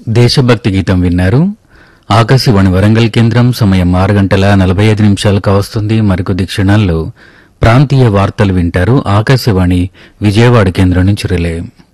దేశభక్తి గీతం విన్నారు. ఆకాశవాణి వరంగల్ కేంద్రం సమయం 6:45 కావస్తుంది. మరికొద్ది క్షణాల్లో ప్రాంతీయ వార్తలు వింటారు. ఆకాశవాణి విజయవాడ కేంద్రం నుంచి రిలే.